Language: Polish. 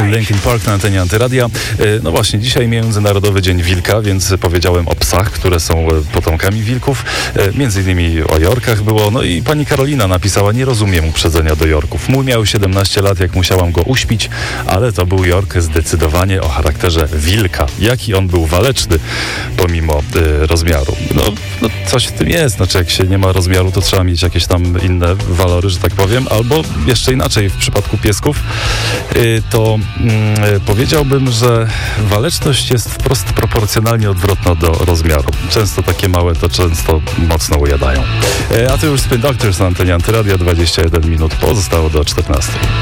Linkin Park na antenie Antyradia. No właśnie, dzisiaj Międzynarodowy Dzień Wilka, więc powiedziałem o psach, które są potomkami wilków. Między innymi o jorkach było. No i pani Karolina napisała: nie rozumiem uprzedzenia do jorków. Mój miał 17 lat, jak musiałam go uśpić, ale to był jork zdecydowanie o charakterze wilka. Jaki on był waleczny, pomimo rozmiaru. No coś w tym jest. Znaczy, jak się nie ma rozmiaru, to trzeba mieć jakieś tam inne walory, że tak powiem. Albo jeszcze inaczej, w przypadku piesków, to powiedziałbym, że waleczność jest wprost proporcjonalnie odwrotna do rozmiaru. Często takie małe to często mocno ujadają. A to już Spin Doctors na antenie Antyradia, 21 minut pozostało do 14.